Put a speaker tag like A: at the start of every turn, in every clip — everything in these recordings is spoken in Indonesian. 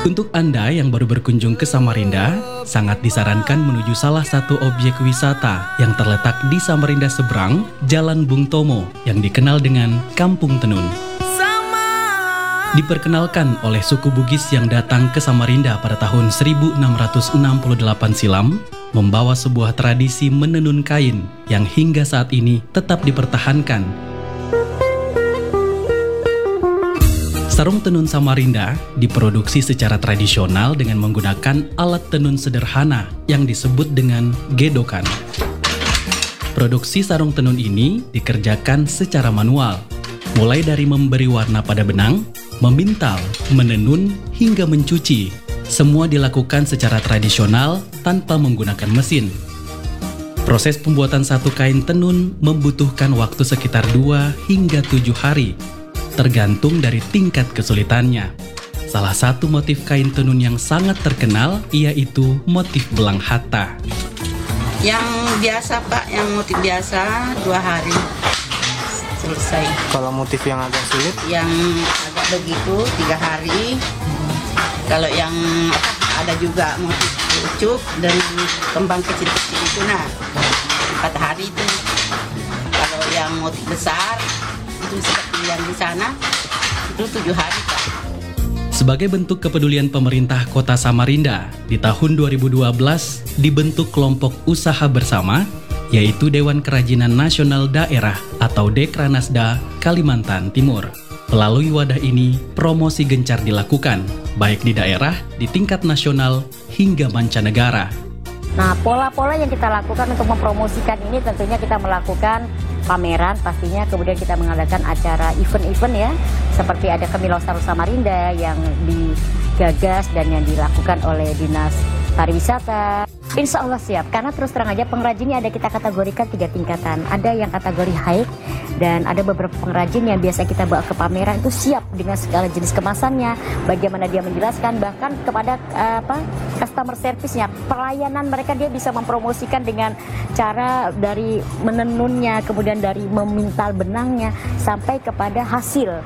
A: Untuk Anda yang baru berkunjung ke Samarinda, sangat disarankan menuju salah satu objek wisata yang terletak di Samarinda seberang, Jalan Bung Tomo, yang dikenal dengan Kampung Tenun. Diperkenalkan oleh suku Bugis yang datang ke Samarinda pada tahun 1668 silam, membawa sebuah tradisi menenun kain yang hingga saat ini tetap dipertahankan. Sarung tenun Samarinda diproduksi secara tradisional dengan menggunakan alat tenun sederhana yang disebut dengan gedokan. Produksi sarung tenun ini dikerjakan secara manual, mulai dari memberi warna pada benang, memintal, menenun, hingga mencuci. Semua dilakukan secara tradisional tanpa menggunakan mesin. Proses pembuatan satu kain tenun membutuhkan waktu sekitar 2 hingga 7 hari, tergantung dari tingkat kesulitannya. Salah satu motif kain tenun yang sangat terkenal yaitu motif belang hatta.
B: Yang biasa Pak, yang motif biasa 2 hari selesai.
C: Kalau motif yang agak sulit?
B: Yang agak begitu 3 hari. Kalau yang ada juga motif ucup dan kembang kecil-kecil itu 4 hari itu. Kalau yang motif besar itu seperti yang di sana itu 7 hari Pak.
A: Sebagai bentuk kepedulian pemerintah Kota Samarinda, di tahun 2012 dibentuk kelompok usaha bersama, yaitu Dewan Kerajinan Nasional Daerah atau Dekranasda Kalimantan Timur. Melalui wadah ini, promosi gencar dilakukan, baik di daerah, di tingkat nasional, hingga mancanegara.
D: Nah, pola-pola yang kita lakukan untuk mempromosikan ini tentunya kita melakukan pameran pastinya, kemudian kita mengadakan acara event-event ya, seperti ada Kemilau Sarung Samarinda yang digagas dan yang dilakukan oleh Dinas Pariwisata. Insya Allah siap, karena terus terang aja pengrajin ini ada kita kategorikan 3 tingkatan. Ada yang kategori high dan ada beberapa pengrajin yang biasa kita bawa ke pameran itu siap dengan segala jenis kemasannya, bagaimana dia menjelaskan, bahkan kepada customer service-nya, pelayanan mereka dia bisa mempromosikan dengan cara dari menenunnya, kemudian dari memintal benangnya sampai kepada hasil.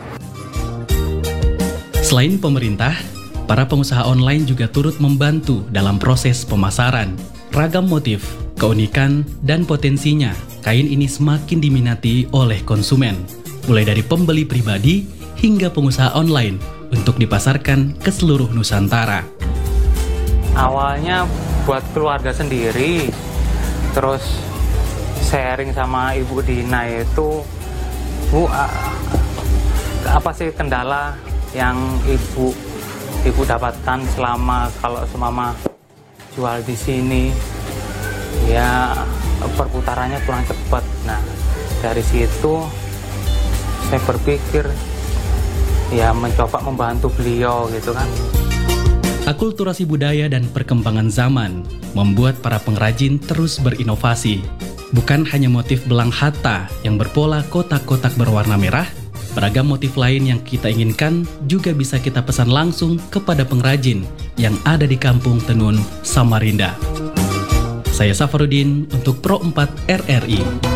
A: Selain pemerintah, para pengusaha online juga turut membantu dalam proses pemasaran. Ragam motif, keunikan, dan potensinya, kain ini semakin diminati oleh konsumen, mulai dari pembeli pribadi hingga pengusaha online untuk dipasarkan ke seluruh Nusantara.
C: Awalnya buat keluarga sendiri, terus sharing sama Ibu Dina itu, Bu, apa sih kendala yang Ibu dapatkan selama kalau semama jual di sini? Ya, perputarannya kurang cepat. Nah, dari situ saya berpikir ya mencoba membantu beliau gitu kan.
A: Akulturasi budaya dan perkembangan zaman membuat para pengrajin terus berinovasi. Bukan hanya motif belang hatta yang berpola kotak-kotak berwarna merah, beragam motif lain yang kita inginkan juga bisa kita pesan langsung kepada pengrajin yang ada di Kampung Tenun Samarinda. Saya Safarudin untuk Pro 4 RRI.